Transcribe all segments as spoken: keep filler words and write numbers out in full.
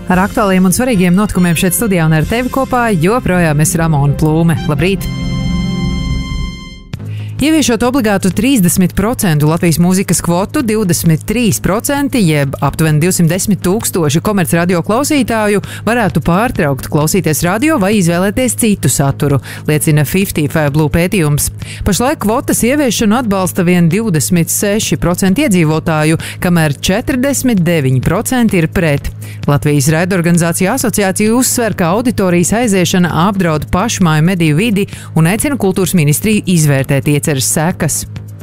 Ar aktuāliem un svarīgiem notikumiem šeit studijā un ar tevi kopā joprojām es Ramona Plūme. Labrīt! Ieviešot obligātu trīsdesmit procentu Latvijas mūzikas kvotu, divdesmit trīs procenti, jeb aptuveni divsimt desmit tūkstoši komercradio klausītāju varētu pārtraukt klausīties radio vai izvēlēties citu saturu, liecina Fifty Five Blue pētījums. Pašlaik kvotas ieviešanu atbalsta vien divdesmit seši procenti iedzīvotāju, kamēr četrdesmit deviņi procenti ir pret. Latvijas raidorganizāciju asociācija uzsver, ka auditorijas aiziešana apdraud pašmāju mediju vidi un aicina kultūras ministriju izvērtēt ieceres sekas.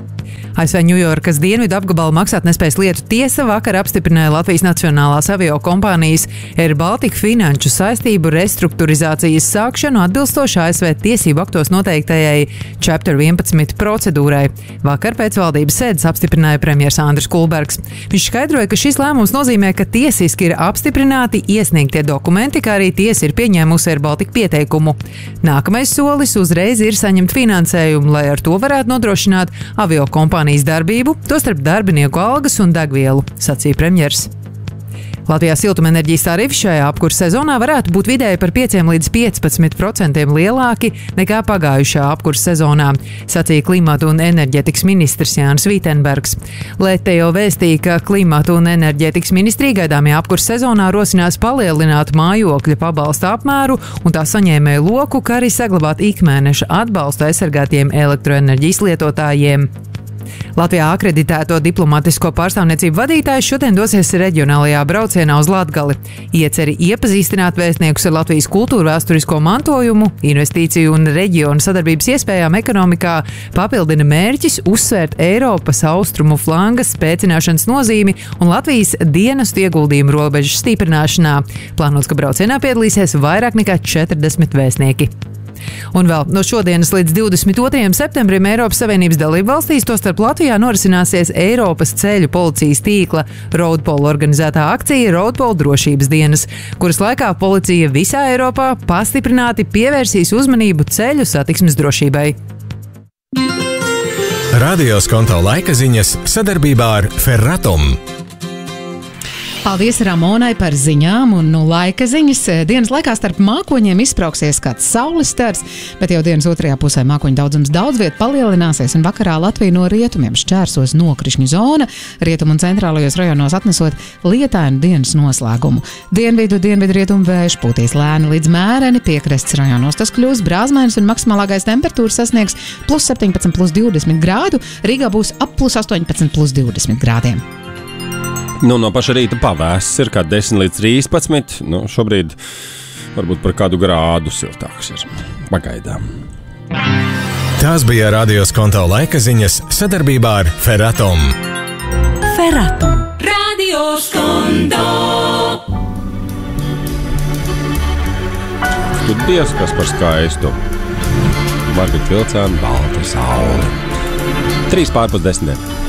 A S V Ņujorkas dienvidu apgabala maksātnespējas lietu tiesa vakar apstiprināja Latvijas Nacionālās avio kompānijas Air Baltica finanšu saistību restruktūrizācijas sākšanu atbilstoši A S V tiesību aktos noteiktajai Chapter vienpadsmit procedūrai. Vakar pēc valdības sēdes apstiprināja premjers Andris Kulbergs. Viņš skaidroja, ka šis lēmums nozīmē, ka tiesiski ir apstiprināti iesniegtie dokumenti, kā arī tiesa ir pieņēmusi Air Baltica pieteikumu. Nākamais solis uzreiz ir saņemt finansējumu, lai ar to varētu nodrošināt avio kompānijas darbību, tostarp darbinieku algas un degvielu, sacīja premjers. Latvijā siltumenerģijas tarifi šajā apkursa sezonā varētu būt vidēji par pieciem līdz piecpadsmit procentiem lielāki nekā pagājušā apkursa sezonā, sacīja klimata un enerģētikas ministrs Jānis Vītenbergs. Lete jau vēstīja, ka klimata un enerģētikas ministrija gaidāmajā apkursa sezonā rosinās palielināt mājokļa pabalsta apmēru un tā saņēmēju loku, kā arī saglabāt ikmēneša atbalstu aizsargātiem elektroenerģijas lietotājiem. Latvijā akreditēto diplomatisko pārstāvniecību vadītājs šodien dosies reģionālajā braucienā uz Latgali. Ieceri iepazīstināt vēstniekus ar Latvijas kultūru vēsturisko mantojumu, investīciju un reģionu sadarbības iespējām ekonomikā papildina mērķis uzsvērt Eiropas austrumu flangas spēcināšanas nozīmi un Latvijas dienestu ieguldījumu robežu stiprināšanā. Plānots, ka braucienā piedalīsies vairāk nekā četrdesmit vēstnieki. Un vēl no šodienas līdz divdesmit otrajam septembrim Eiropas Savienības dalību valstīs, tostarp Latvijā, norisināsies Eiropas ceļu policijas tīkla Roadpol organizētā akcija Roadpol drošības dienas, kuras laikā policija visā Eiropā pastiprināti pievērsīs uzmanību ceļu satiksmes drošībai. Radio Skonto laika ziņas sadarbībā ar Ferratum. Paldies Ramonai par ziņām un nu, laika ziņas. Dienas laikā starp mākoņiem izsprauksies kāds saules stars, bet jau dienas otrajā pusē mākoņu daudzums daudz viet palielināsies un vakarā Latviju no rietumiem šķērsos nokrišņu zona, rietumu un centrālajos rajonos atnesot lietainu dienas noslēgumu. Dienvidu, dienvidu rietumu vējš pūtīs lēni līdz mēreni, piekrastes rajonos tas kļūs brāzmainis un maksimālākais temperatūra sasniegs plus septiņpadsmit, plus divdesmit grādu, Rīgā būs ap plus astoņpadsmit, plus divdesmit grādiem. Nu, no paša rīta pavēsts ir kā desmit līdz trīspadsmit. Nu, šobrīd varbūt par kādu grādu siltāks ir. Pagaidām. Tās bija Radio Skonto laika ziņas sadarbībā ar Ferratum. Ferratum. Radio Skonto. Tu dievs, kas par skaistu. Margita vilcēna, balta saule. Trīs pārpus desmitiem.